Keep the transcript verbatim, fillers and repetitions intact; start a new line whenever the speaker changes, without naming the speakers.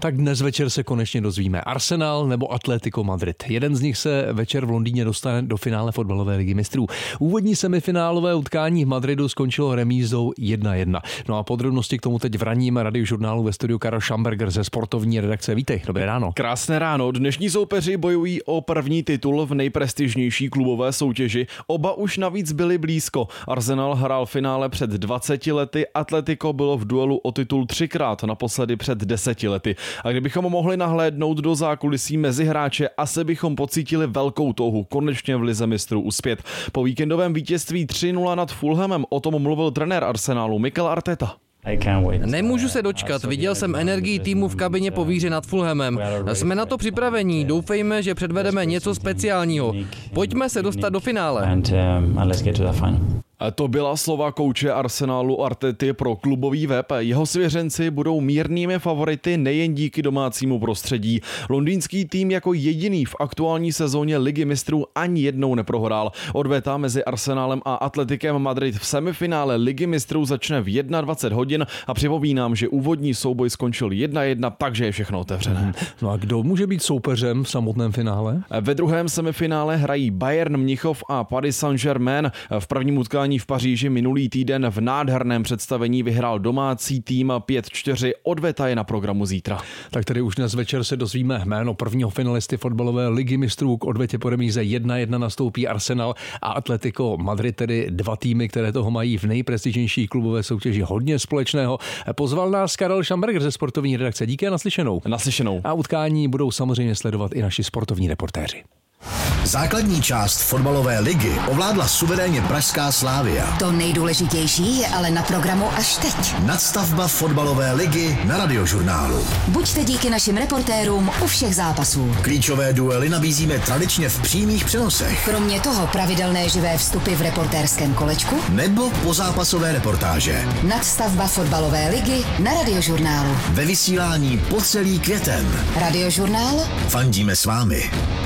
Tak dnes večer se konečně dozvíme. Arsenal nebo Atletico Madrid. Jeden z nich se večer v Londýně dostane do finále fotbalové ligy mistrů. Úvodní semifinálové utkání v Madridu skončilo remízou jedna jedna. No a podrobnosti k tomu teď vraním Radiožurnálu ve studiu Karel Schamberger ze sportovní redakce. Vítej, dobré ráno.
Krásné ráno. Dnešní soupeři bojují o první titul v nejprestižnější klubové soutěži. Oba už navíc byli blízko. Arsenal hrál finále před dvaceti lety, Atletico bylo v duelu o titul třikrát, naposledy před deseti lety. A kdybychom mohli nahlédnout do zákulisí mezi hráče, asi bychom pocítili velkou touhu konečně v lize mistrů uspět. Po víkendovém vítězství tři nula nad Fulhamem o tom mluvil trenér Arsenalu Mikel Arteta.
Nemůžu se dočkat, viděl jsem energii týmu v kabině po výhře nad Fulhamem. Jsme na to připravení, doufejme, že předvedeme něco speciálního. Pojďme se dostat do finále.
To byla slova kouče Arsenalu Artety pro klubový web. Jeho svěřenci budou mírnými favority nejen díky domácímu prostředí. Londýnský tým jako jediný v aktuální sezóně Ligy mistrů ani jednou neprohrál. Odveta mezi Arsenalem a Atletikem Madrid v semifinále Ligy mistrů začne v dvacet jedna hodin a připomínám, že úvodní souboj skončil jedna jedna, takže je všechno otevřené.
No a kdo může být soupeřem v samotném finále?
Ve druhém semifinále hrají Bayern Mnichov a Paris Saint-Germain. V prvním utkání v Paříži minulý týden v nádherném představení vyhrál domácí tým pět čtyři. Odveta je na programu zítra.
Tak tedy už dnes večer se dozvíme jméno prvního finalisty fotbalové ligy mistrů. K odvetě po remíze jedna jedna nastoupí Arsenal a Atletico Madrid, tedy dva týmy, které toho mají v nejprestižnější klubové soutěži hodně společného. Pozval nás Karel Schamberger ze sportovní redakce. Díky a naslyšenou.
Naslyšenou.
A utkání budou samozřejmě sledovat i naši sportovní reportéři.
Základní část fotbalové ligy ovládla suverénně pražská Slavia.
To nejdůležitější je ale na programu až teď.
Nadstavba fotbalové ligy na Radiožurnálu.
Buďte díky našim reportérům u všech zápasů.
Klíčové duely nabízíme tradičně v přímých přenosech.
Kromě toho pravidelné živé vstupy v reportérském kolečku
nebo pozápasové reportáže.
Nadstavba fotbalové ligy na Radiožurnálu.
Ve vysílání po celý květen.
Radiožurnál.
Fandíme s vámi.